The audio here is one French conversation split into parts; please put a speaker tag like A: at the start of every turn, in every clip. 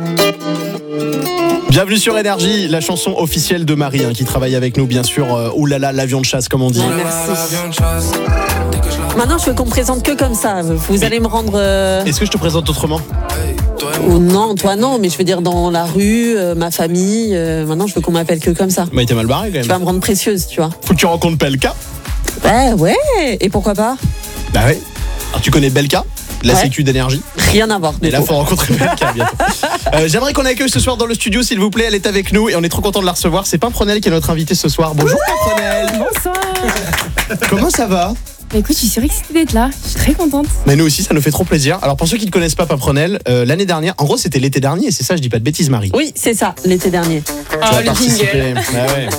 A: Bienvenue sur Énergie, la chanson officielle de Marie qui travaille avec nous, bien sûr. Oulala, l'avion de chasse, comme on dit.
B: Ouais, merci. Maintenant, je veux qu'on me présente que comme ça. Vous allez me rendre.
A: Est-ce que je te présente autrement ?
B: Ou non, toi non, mais je veux dire dans la rue, ma famille. Maintenant, je veux qu'on m'appelle que comme ça.
A: Mais t'es mal barré quand même.
B: Tu vas me rendre précieuse, tu vois.
A: Faut que tu rencontres Belka.
B: Ouais. Et pourquoi pas ?
A: Bah ouais. Alors tu connais Belka, la sécu d'énergie.
B: Rien à voir.
A: Et là, faut rencontrer Belka bientôt. J'aimerais qu'on accueille ce soir dans le studio, s'il vous plaît. Elle est avec nous et on est trop content de la recevoir. C'est Pimprenelle qui est notre invité ce soir. Bonjour Pimprenelle.
C: Bonsoir.
A: Comment ça va ?
C: Écoute, je suis surexcitée d'être là. Je suis très contente.
A: Mais nous aussi, ça nous fait trop plaisir. Alors pour ceux qui ne connaissent pas Pimprenelle, l'année dernière, en gros c'était l'été dernier, c'est ça, je dis pas de bêtises Marie.
B: Oui, c'est ça, l'été dernier.
A: Tu as participé. Ah ouais.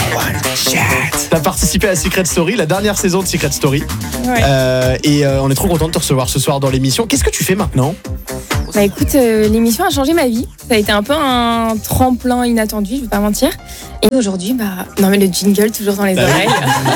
A: T'as participé à Secret Story, la dernière saison de Secret Story.
C: Ouais.
A: Et on est trop content de te recevoir ce soir dans l'émission. Qu'est-ce que tu fais maintenant ?
C: Bah écoute, l'émission a changé ma vie. Ça a été un peu un tremplin inattendu, je vais pas mentir. Et aujourd'hui, non mais le jingle toujours dans les oreilles.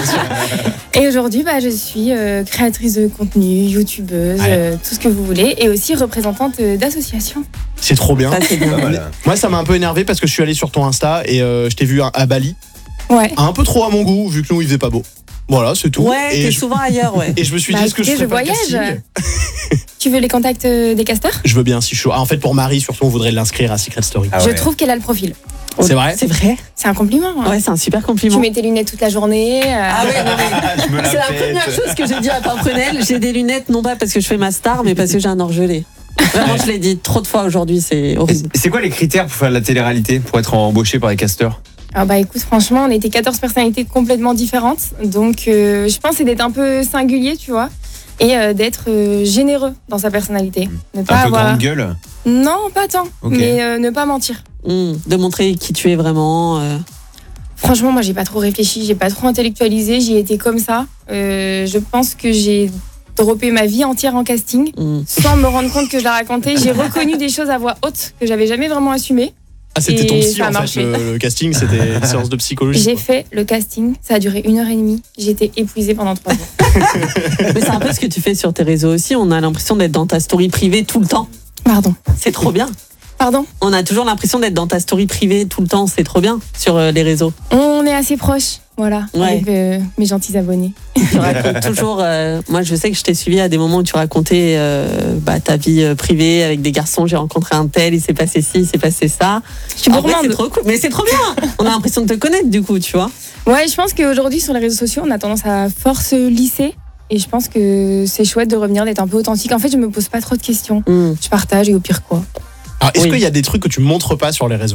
C: Et aujourd'hui, je suis créatrice de contenu, youtubeuse, tout ce que vous voulez, et aussi représentante d'association.
A: C'est trop bien.
B: Ça, c'est bien.
A: Moi, ça m'a un peu énervé parce que je suis allé sur ton Insta et je t'ai vu à Bali.
C: Ouais.
A: Un peu trop à mon goût, vu que nous, il faisait pas beau. Voilà, c'est tout.
B: Ouais, t'es souvent ailleurs, ouais.
A: Et je me suis dit, est-ce que je ferais pas le casting ?
C: Tu veux les contacts des casteurs ?
A: Je veux bien, si chaud. En fait, pour Marie, surtout, on voudrait l'inscrire à Secret Story.
C: Je trouve qu'elle a le profil.
A: C'est vrai ?
B: C'est vrai ?
C: C'est un compliment. Hein.
B: Ouais, c'est un super compliment.
C: Tu mets tes lunettes toute la journée.
B: Ah ouais, non, mais c'est la première chose que j'ai dit à Pimprenelle. J'ai des lunettes, non pas parce que je fais ma star, mais parce que j'ai un orgelé. Vraiment, je l'ai dit trop de fois aujourd'hui, c'est horrible.
D: C'est quoi les critères pour faire de la télé-réalité, pour être embauché par les casteurs ?
C: Alors écoute, franchement, on était 14 personnalités complètement différentes. Donc je pense que c'est d'être un peu singulier, tu vois. Et d'être généreux dans sa personnalité. Ne pas
D: un peu
C: avoir...
D: grande gueule ?
C: Non, pas tant.
D: Okay.
C: Mais ne pas mentir.
B: De montrer qui tu es vraiment.
C: Franchement, moi, j'ai pas trop réfléchi, j'ai pas trop intellectualisé, j'y étais comme ça. Je pense que j'ai droppé ma vie entière en casting sans me rendre compte que je la racontais. J'ai reconnu des choses à voix haute que j'avais jamais vraiment assumées.
A: Ah, c'était ton psy
C: en
A: fait, le casting, c'était une séance de psychologie.
C: J'ai fait le casting, ça a duré 1h30. J'étais épuisée pendant 3 jours.
B: Mais c'est un peu ce que tu fais sur tes réseaux aussi. On a l'impression d'être dans ta story privée tout le temps.
C: Pardon.
B: C'est trop bien.
C: Pardon ?
B: On a toujours l'impression d'être dans ta story privée tout le temps. C'est trop bien sur les réseaux.
C: On est assez proches, voilà, avec mes gentils abonnés.
B: Tu racontes toujours. Moi, je sais que je t'ai suivi à des moments où tu racontais ta vie privée avec des garçons. J'ai rencontré un tel, il s'est passé ci, il s'est passé ça.
C: Je suis gourmande.
B: C'est trop cool. Mais c'est trop bien. On a l'impression de te connaître du coup, tu vois.
C: Ouais, je pense qu'aujourd'hui sur les réseaux sociaux, on a tendance à fort se lisser. Et je pense que c'est chouette de revenir, d'être un peu authentique. En fait, je me pose pas trop de questions. Je partage et au pire quoi.
A: Alors, est-ce qu'il y a des trucs que tu montres pas sur les réseaux ?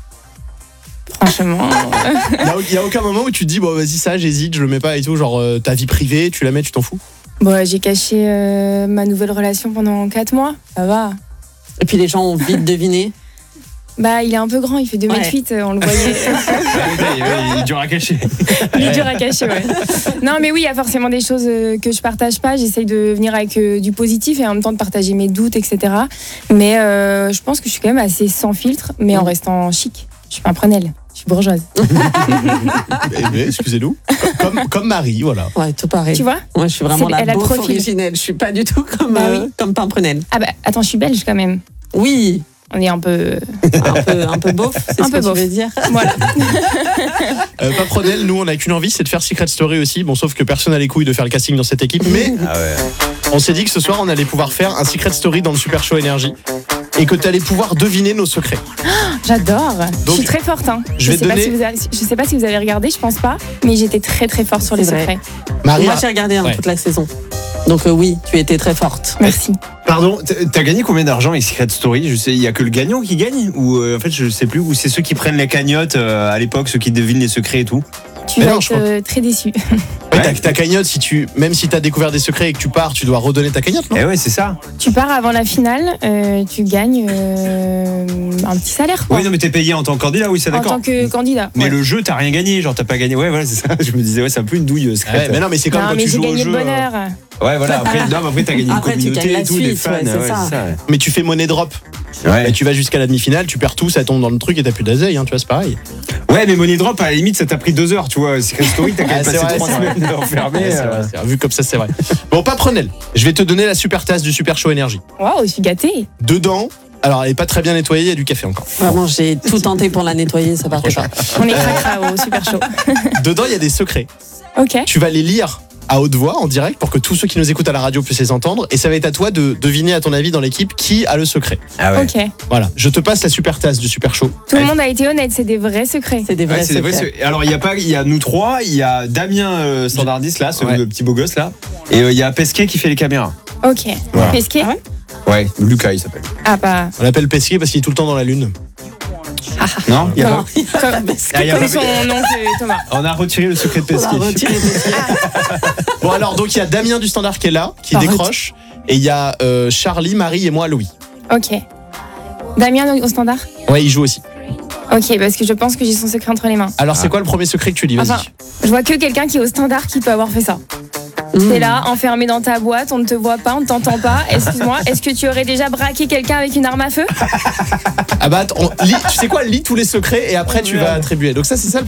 C: Franchement.
A: Il y a aucun moment où tu te dis, bon, vas-y, ça, j'hésite, je le mets pas et tout. Genre, ta vie privée, tu la mets, tu t'en fous ?
C: Bon, j'ai caché ma nouvelle relation pendant 4 mois. Ça va.
B: Et puis les gens ont vite deviné.
C: Il est un peu grand, il fait 2m8, on le voyait.
D: Il est dur à cacher.
C: Il est dur à cacher, ouais. Non, mais oui, il y a forcément des choses que je partage pas. J'essaye de venir avec du positif et en même temps de partager mes doutes, etc. Mais je pense que je suis quand même assez sans filtre, mais en restant chic. Je suis Pimprenelle, je suis bourgeoise.
A: Excusez-nous. Comme Marie, voilà.
B: Ouais, tout pareil.
C: Tu vois ?
B: Moi, je suis vraiment la beauf
C: profil.
B: originelle. Je suis pas du tout comme Pimprenelle.
C: Ah attends, je suis belge quand même.
B: Oui.
C: On est un peu beauf, c'est
B: un
C: ce
B: peu
C: que
B: beauf.
C: tu veux dire. Voilà.
A: Pimprenelle, nous on a qu'une envie, c'est de faire Secret Story aussi. Bon, sauf que personne n'a les couilles de faire le casting dans cette équipe, mais on s'est dit que ce soir on allait pouvoir faire un Secret Story dans le Super Show Énergie et que tu allais pouvoir deviner nos secrets.
C: J'adore.
A: Donc,
C: je suis très forte. Hein.
A: Je sais pas
C: si vous avez regardé, je pense pas, mais j'étais très très forte sur les secrets.
A: Marie,
B: moi j'ai regardé toute la saison. Donc oui, tu étais très forte.
C: Merci.
D: Pardon, t'as gagné combien d'argent avec Secret Story ? Je sais, il y a que le gagnant qui gagne ou en fait je sais plus, ou c'est ceux qui prennent les cagnottes à l'époque, ceux qui devinent les secrets et tout.
C: Tu vas être très déçu.
A: Ta cagnotte, même si t'as découvert des secrets et que tu pars, tu dois redonner ta cagnotte, non ?
D: Eh ouais, c'est ça.
C: Tu pars avant la finale, tu gagnes un petit salaire. Quoi.
D: Oui, non, mais t'es payé en tant que candidat, oui, c'est d'accord.
C: En tant que candidat.
D: Mais le jeu, t'as rien gagné, genre t'as pas gagné. Ouais, voilà, c'est ça. Je me disais, c'est un peu une douille secrète.
A: Mais non, mais c'est comme quand tu joues au jeu.
C: J'ai gagné le bonheur.
D: Ouais, voilà. Après, t'as gagné une communauté et tout, des fans.
B: C'est ça.
A: Mais tu fais money drop.
D: Ouais.
A: Et tu vas jusqu'à la demi-finale, tu perds tout, ça tombe dans le truc et t'as plus d'azeille, tu vois, c'est pareil.
D: Ouais, mais money drop, à la limite, ça t'a pris 2 heures, tu vois. Secret Story, t'as quand même passé 3 semaines enfermé.
A: Vu comme ça, c'est vrai. Bon, Pimprenelle, je vais te donner la super tasse du Super Show Énergie.
C: Waouh, je suis gâtée.
A: Dedans, Alors, elle est pas très bien nettoyée, il y a du café encore.
B: Vraiment, j'ai tout tenté pour la nettoyer, ça partait pas.
C: On est cracra au super chaud.
A: Dedans, il y a des secrets.
C: Ok.
A: Tu vas les lire à haute voix, en direct, pour que tous ceux qui nous écoutent à la radio puissent les entendre. Et ça va être à toi de deviner, à ton avis, dans l'équipe, qui a le secret.
D: Ah ouais.
C: Ok.
A: Voilà. Je te passe la super tasse du super show.
C: Tout le monde a été honnête, c'est des vrais secrets.
B: C'est des vrais
D: Ouais, c'est des vrais
B: secrets.
D: secrets. Alors, il y a nous trois, il y a Damien standardiste là, ce
A: Ouais.
D: le petit beau gosse là. Et il y a Pesquet qui fait les caméras.
C: Ok.
D: Voilà.
C: Pesquet.
B: Ah ouais
D: Ouais, Lucas il s'appelle.
C: Ah bah.
A: On l'appelle Pesquier parce qu'il est tout le temps dans la lune.
D: Non, il y a
C: Non.
D: pas-
C: Comme,
D: Ah, il y a
C: comme
D: pas-
C: son oncle Thomas.
D: On a retiré le secret de
B: On va
D: Pesquet.
B: retirer
A: Bon, alors, donc, il y a Damien du Standard qui est là, qui
B: Arrête.
A: décroche. Et il y a Charlie, Marie et moi, Louis.
C: Ok. Damien au standard.
A: Ouais, il joue aussi.
C: Ok, parce que je pense que j'ai son secret entre les mains.
A: Alors, c'est quoi le premier secret que tu lis? Vas-y.
C: Enfin, je vois que quelqu'un qui est au standard qui peut avoir fait ça. T'es là, enfermé dans ta boîte, on ne te voit pas, on ne t'entend pas. Excuse-moi, est-ce que tu aurais déjà braqué quelqu'un avec une arme à feu?
A: Ah bah, tu sais quoi? Lis tous les secrets et après, tu vas attribuer. Donc, ça, c'est ça le